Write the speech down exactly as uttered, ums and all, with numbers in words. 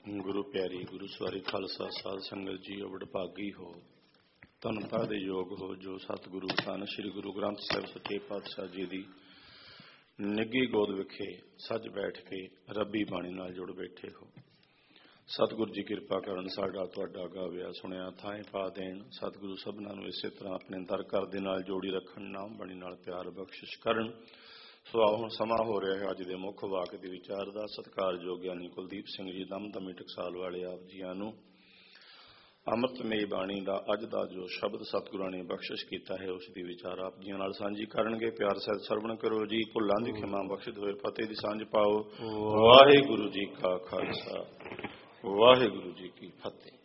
ਗੁਰੂ ਪਿਆਰੀ ਗੁਰੂ ਸਵਾਰੀ ਖਾਲਸਾ ਸਾਧ ਸੰਗਤ ਜੀ ਵਡਭਾਗੀ ਹੋ, ਧੰਨਤਾ ਦੇ ਯੋਗ ਹੋ ਜੋ ਸਤਿਗੁਰੂ ਧੰਨ ਸ੍ਰੀ ਗੁਰੂ ਗ੍ਰੰਥ ਸਾਹਿਬ ਸੱਚੇ ਪਾਤਸ਼ਾਹ ਜੀ ਦੀ ਨਿੱਘੀ ਗੋਦ ਵਿਖੇ ਸੱਜ ਬੈਠ ਕੇ ਰੱਬੀ ਬਾਣੀ ਨਾਲ ਜੁੜ ਬੈਠੇ ਹੋ। ਸਤਿਗੁਰੂ ਜੀ ਕਿਰਪਾ ਕਰਨ ਸਾਡਾ ਤੁਹਾਡਾ ਗਾਵਿਆ ਸੁਣਿਆ ਥਾਂ ਪਾ ਦੇਣ। ਸਤਿਗੁਰੂ ਸਭਨਾਂ ਨੂੰ ਇਸੇ ਤਰ੍ਹਾਂ ਆਪਣੇ ਦਰ ਘਰ ਦੇ ਨਾਲ ਜੋੜੀ ਰੱਖਣ, ਨਾਮ ਬਾਣੀ ਨਾਲ ਪਿਆਰ ਬਖਸ਼ਿਸ਼ ਕਰਨ। ਸੋ ਆਓ ਹੁਣ ਸਮਾਂ ਹੋ ਰਿਹਾ ਹੈ ਅੱਜ ਦੇ ਮੁੱਖ ਵਾਕ ਦੀ ਵਿਚਾਰ ਦਾ। ਸਤਿਕਾਰਯੋਗ ਗਿਆਨੀ ਕੁਲਦੀਪ ਸਿੰਘ ਜੀ ਦਮਦਮੀ ਟਕਸਾਲ ਵਾਲੇ ਆਪ ਜੀਆਂ ਨੂੰ ਅੰਮ੍ਰਿਤਮਈ ਬਾਣੀ ਦਾ ਅੱਜ ਦਾ ਜੋ ਸ਼ਬਦ ਸਤਿਗੁਰਾਂ ਨੇ ਬਖਸ਼ਿਸ਼ ਕੀਤਾ ਹੈ ਉਸ ਦੀ ਵਿਚਾਰ ਆਪ ਜੀਆਂ ਨਾਲ ਸਾਂਝੀ ਕਰਨਗੇ। ਪਿਆਰ ਸਹਿਤ ਸਰਵਣ ਕਰੋ ਜੀ। ਭੁੱਲਾਂ ਦੀ ਖਿਮਾ ਬਖਸ਼ਿਤ ਹੋਏ ਫਤਿਹ ਦੀ ਸਾਂਝ ਪਾਓ। ਵਾਹਿਗੁਰੂ ਜੀ ਕਾ ਖਾਲਸਾ, ਵਾਹਿਗੁਰੂ ਜੀ ਕੀ ਫਤਿਹ।